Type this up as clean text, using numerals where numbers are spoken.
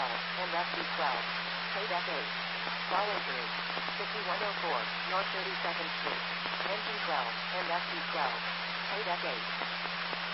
and FD12. Paydeck 8. Ball injury. 5104, North 32nd Street. Engine 12, and FD12. Paydeck 8.